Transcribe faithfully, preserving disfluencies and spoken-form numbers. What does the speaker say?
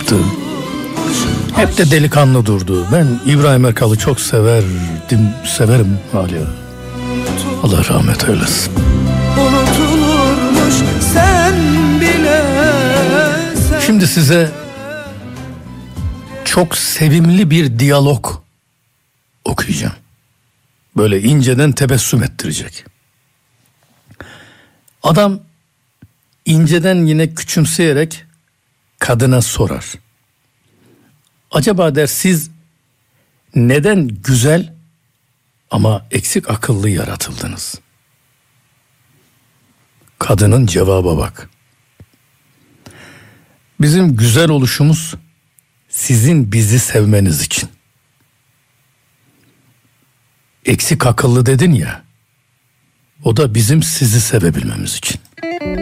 baktı. Hep de delikanlı durdu. Ben İbrahim Erkal'ı çok severdim, severim hala. Allah rahmet eylesin. Unutulurmuş sen bile sen. Şimdi size çok sevimli bir diyalog okuyacağım. Böyle inceden tebessüm ettirecek. Adam inceden yine küçümseyerek kadına sorar. Acaba der, siz neden güzel ama eksik akıllı yaratıldınız? Kadının cevaba bak. Bizim güzel oluşumuz sizin bizi sevmeniz için. Eksik akıllı dedin ya, o da bizim sizi sevebilmemiz için.